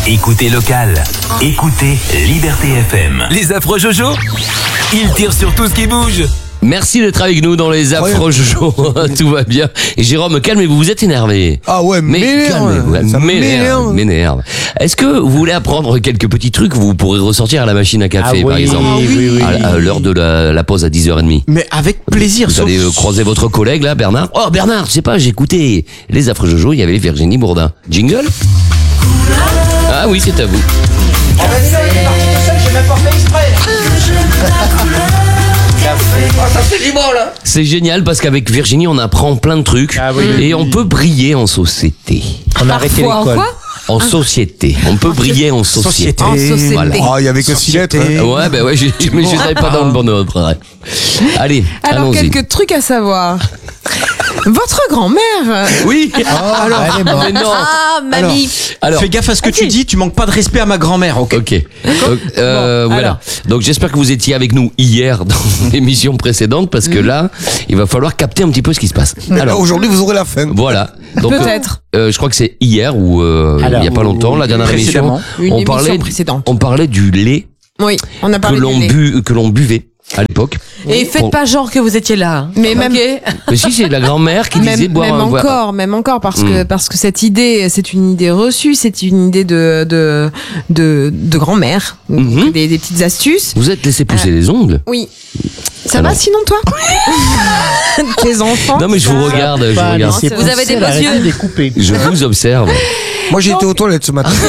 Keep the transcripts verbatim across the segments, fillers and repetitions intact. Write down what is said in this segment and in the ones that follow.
Écoutez local. Écoutez Liberté F M. Les affreux Jojo, ils tirent sur tout ce qui bouge. Merci d'être avec nous dans les affreux Jojo. Tout va bien. Et Jérôme, calmez-vous, vous êtes énervé. Ah ouais, mais m'énerve. calmez-vous, Ça m'énerve, m'énerve. Est-ce que vous voulez apprendre quelques petits trucs que vous pourrez ressortir à la machine à café, ah oui, par exemple, oui, oui, oui. à, à l'heure de la, la pause à dix heures trente? Mais avec plaisir. Vous sauf... allez euh, croiser votre collègue là, Bernard. Oh Bernard, je sais pas, j'ai écouté les affreux Jojo, il y avait Virginie Bourdin. Jingle? Ah oui, c'est à vous. Oh ben dis donc, il est parti tout seul, j'ai même pas fait exprès. Oh, ça c'est libre là. C'est génial parce qu'avec Virginie, on apprend plein de trucs Ah oui, et oui. on peut briller en société. On a arrêté Parfois, l'école. quoi En société. On peut briller en société. En société. Voilà. Ah, il y avait que six lettres. hein. Ouais, bah ouais, j'ai- mais je savais pas dans le bon ordre. Ouais. Allez, Alors, allons-y. quelques trucs à savoir. Votre grand-mère. Oui. Alors, elle est morte. Mais non. Ah, mamie. Alors, Fais gaffe à ce que tu dis, tu manques pas de respect à ma grand-mère, ok? ok. Donc, euh, Bon, voilà. alors. Donc j'espère que vous étiez avec nous hier dans l'émission précédente parce que là, il va falloir capter un petit peu ce qui se passe. Mais Alors, aujourd'hui, vous aurez la fin. voilà. Donc, euh, Peut-être. euh, je crois que c'est hier ou euh, Alors, il y a pas longtemps, la dernière émission, précédemment. Une on émission parlait, précédente. on parlait du lait Oui, on a que parlé l'on du lait. bu, que l'on buvait à l'époque. Et faites On- pas genre que vous étiez là. Mais Ok. même- Mais si, c'est la grand-mère qui disait Même, boire même un boire- encore, même encore, parce Mm. que parce que cette idée, c'est une idée reçue, c'est une idée de de de, de grand-mère, Mhm. des, des petites astuces. Vous êtes laissé pousser Ah. les ongles? Oui. Ça Alors. va sinon toi? Tes enfants? Non mais je vous regarde, je vous Pas regarde. laisser Vous avez des pousser, beaux arrêtez yeux. de les couper. Je vous observe. Moi, j'ai été aux toilettes ce matin.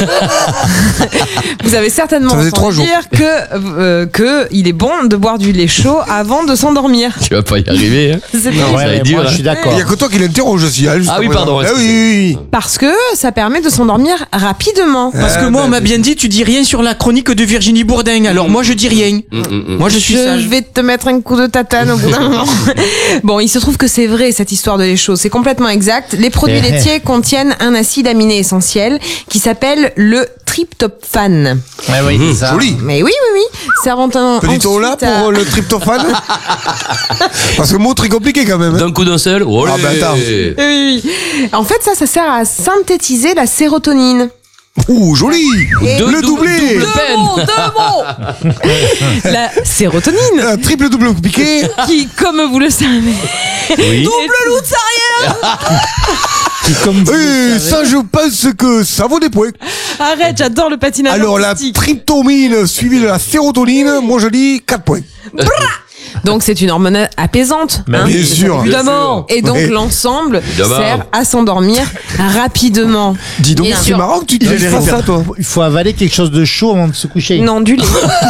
Vous avez certainement Ça faisait trois entendu jours. dire que euh, que il est bon de boire du lait chaud avant de s'endormir. Tu vas pas y arriver. Hein. C'est Non, vrai. ouais, va être ouais, dur, moi, hein. je suis d'accord. Il y a que toi qui l'interroge aussi. hein, juste Ah oui, après. pardon, Ah oui, excusez. oui, oui. Parce que ça permet de s'endormir rapidement. Parce que Ah, moi, bah, on m'a bien dit, tu dis rien sur la chronique de Virginie Bourdin. Alors moi, je dis rien. Mm, mm, mm. Moi, je suis Je sage. vais te mettre un coup de tatane au bout d'un moment. Bon, il se trouve que c'est vrai cette histoire de lait chaud, c'est complètement exact. Les produits Eh. laitiers contiennent un acide aminé essentiel qui s'appelle le tryptophane. Ouais, oui, Mmh, c'est ça. Joli. Mais oui, oui, oui. Servant un Petit tour là ensuite à- pour euh, le tryptophane. Parce que mot très compliqué quand même. hein. D'un coup d'un seul. Oh Ah, bah, attends. Oui, oui, oui. En fait, ça, ça sert à synthétiser la sérotonine. Ouh, joli. Et Le Dou- doublé. double Deux peine. mots, deux mots. La sérotonine, Un triple double piqué. qui, comme vous le savez, Oui. double loup de ça Qui, comme vous le Et savez- ça, je pense que ça vaut des points. Arrête, j'adore le patinage Alors, la artistique. tryptomine suivie de la sérotonine, moi je dis quatre points. Donc c'est une hormone apaisante. Bah hein. Bien sûr. Évidemment. Et donc Ouais. l'ensemble D'abord. sert à s'endormir rapidement. Dis donc, Bien c'est sûr. marrant que tu Il dises est pas véritable. ça, toi. Il faut avaler quelque chose de chaud avant de se coucher. Non, du lait.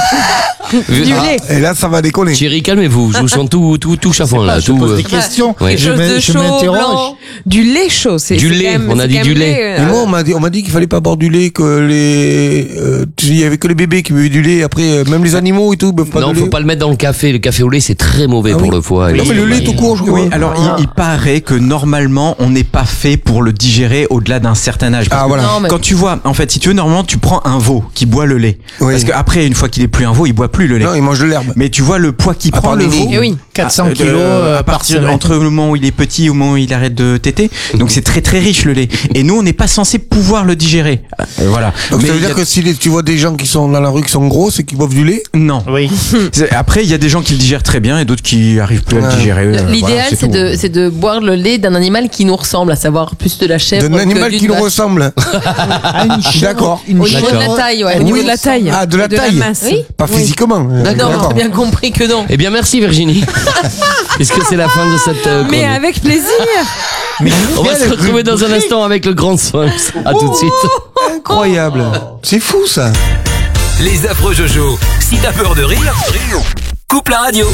du Ah, lait. Et là, ça va déconner. Thierry, calmez-vous. Je vous sens tout, tout, tout chafouin là. Je Tout, pose euh, des questions. Ouais. Je Quelque chose m'in- de je chaud, m'interroge. blanc. Du lait chaud. C'est, Du c'est lait, quand même- on a c'est dit quand du même lait. euh, Et moi, on m'a dit, on m'a dit qu'il fallait pas boire du lait, que les, euh, tu sais, il y avait que les bébés qui buvaient du lait. Après, euh, même les animaux et tout, boivent pas Non, de faut lait. pas le mettre dans le café. Le café au lait, c'est très mauvais Ah pour oui. le foie. Non, mais le lait tout court, je crois. Oui, alors il, il paraît que normalement on n'est pas fait pour le digérer au-delà d'un certain âge. Parce Ah, que voilà. Non, mais- Quand tu vois, en fait, si tu veux, normalement tu prends un veau qui boit le lait. Oui. Parce qu'après, une fois qu'il est plus un veau, il boit plus le lait. Non, ils mangent de l'herbe. Mais tu vois le poids qu'il À prend part le Nini. veau. Eh oui. quatre cents Ah, de- kilos euh, à par partir semaine. entre le moment où il est petit et au moment où il arrête de téter. Donc c'est très très riche le lait. Et nous on n'est pas censé pouvoir le digérer. Euh, voilà. Donc Mais ça veut il y dire a- que si les- tu vois des gens qui sont dans la rue qui sont grosses et qui boivent du lait, non. Oui. C'est- Après il y a des gens qui le digèrent très bien et d'autres qui arrivent plus à Ouais. le digérer. Euh, voilà, L'idéal, c'est tout. de, c'est de boire le lait d'un animal qui nous ressemble, à savoir plus de la chèvre. d'un que animal d'une qui nous vache. ressemble. Ah, une chèvre- D'accord. Une Au niveau de chèvre- la taille, ouais. Au niveau Oui. de la taille. Ah, de la et taille. masse. Oui. Pas physiquement. Euh, Non, j'ai bien compris que non. Eh bien, merci Virginie. Puisque c'est la fin de cette euh, Mais chronique. avec plaisir. On va se retrouver dans un instant avec le grand Sphinx. À tout de suite. Incroyable. C'est fou ça. Les affreux Jojo. Si t'as peur de rire, coupe la radio.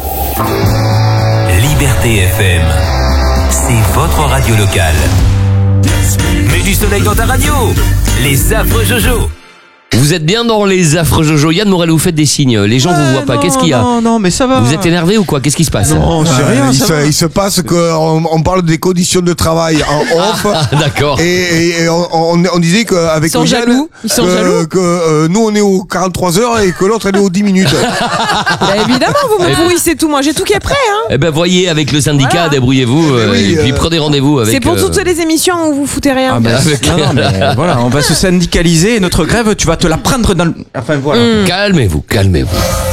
Liberté F M. C'est votre radio locale. Mets du soleil dans ta radio. Les affreux Jojo. Vous êtes bien dans les affreux Jojo. Yann Morel, vous faites des signes. Les gens vous voient pas. Non, Qu'est-ce qu'il y a? Non, non, mais ça va. Vous êtes énervé ou quoi? Qu'est-ce qui se passe? Non, c'est Euh, rien, il, ça se, va. il se passe qu'on on parle des conditions de travail en off. Ah, d'accord. Et, et- et on, on, on disait qu'avec Ils sont Eugène, jaloux. Ils sont que, jaloux. que euh, nous on est aux quarante-trois heures et que l'autre elle est aux dix minutes. Bah, évidemment, vous me pourrissez tout. Moi, j'ai tout qui est prêt. Hein. Eh ben, voyez, avec le syndicat, Voilà. débrouillez-vous. euh, oui, et puis euh, prenez rendez-vous avec. C'est pour euh, toutes les émissions où vous foutez rien. Ah bah, Avec- non, non, mais voilà, on va se syndicaliser et notre grève, tu vas te la prendre dans le... Enfin, voilà. Mm. Calmez-vous, calmez-vous.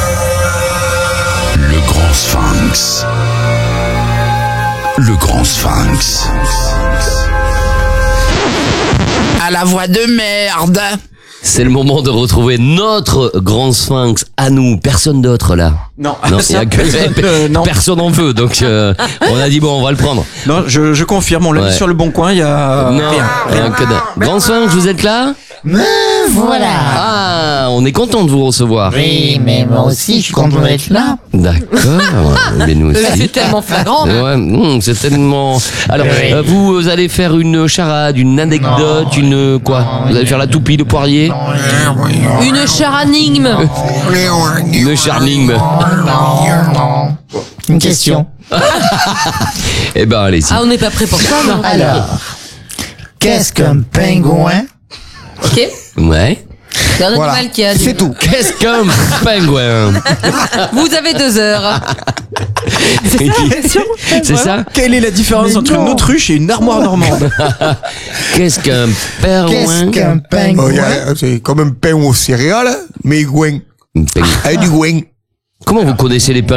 Le grand sphinx. Le grand sphinx. À la voix de merde. C'est le moment de retrouver notre grand sphinx à nous. Personne d'autre là. Non, Non, il y ça, a que personne, euh, non. personne en veut. Donc euh, on a dit bon, on va le prendre. Non, je, je confirme, on l'a Ouais. mis sur le bon coin, il y a non, rien. rien que dalle. Grand sphinx, vous êtes là? Voilà. Ah, on est content de vous recevoir. Oui, mais moi aussi, je suis content d'être là. D'accord. Mais nous aussi. C'est tellement flagrant. Ouais, hum, c'est tellement. Alors, Oui. euh, vous allez faire une charade, une anecdote, une quoi? Vous allez faire la toupie, le poirier, Une charanigme. le charming. Une question. Eh ben, allez-y. Ah, on n'est pas prêt pour ça, non? Alors, qu'est-ce qu'un pingouin? Ok. Ouais. C'est un Voilà. animal qui a. C'est tout. Qu'est-ce qu'un pingouin? Vous avez deux heures. C'est ça? Quelle est la différence Mais entre non. une autruche et une armoire normande? Qu'est-ce qu'un Qu'est-ce pingouin? qu'un Oh, y pingouin? a- c'est comme un pain aux céréales, mais gouin. Un pingouin. Avec du gouin. Comment vous connaissez les